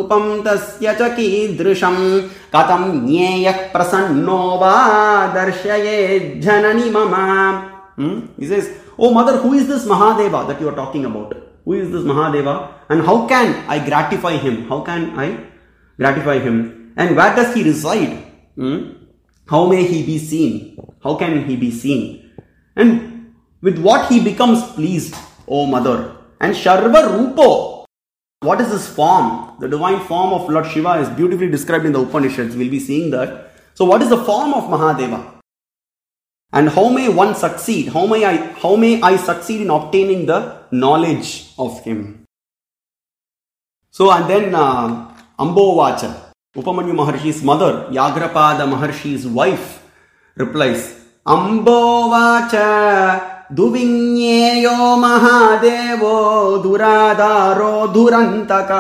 रूपं तस्य च कीदृशं कथं ज्ञेयः प्रसन्नो वा दर्शयेत् जननि मम. He says, oh mother, who is this Mahadeva that you are talking about? Who is this Mahadeva? And how can I gratify him? How can I gratify him? And where does he reside? How may he be seen? How can he be seen? And with what he becomes pleased, O mother. And Sharva Rupo. What is this form? The divine form of Lord Shiva is beautifully described in the Upanishads. We'll be seeing that. So what is the form of Mahadeva? And how may one succeed? How may I succeed in obtaining the knowledge of him? So and then Ambovacha, Upamanyu Maharshi's mother, Yagrapada Maharshi's wife, replies, Ambovacha Duvinyeyo Mahadevo Duradaro Durantaka